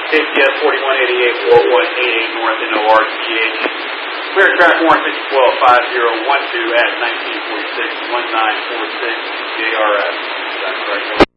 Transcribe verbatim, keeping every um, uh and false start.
K P S forty-one eighty-eight, four one eight eight North N O R T H. Clear track one six one two five zero one two at nineteen forty-six, nineteen forty-six J R S. That's right.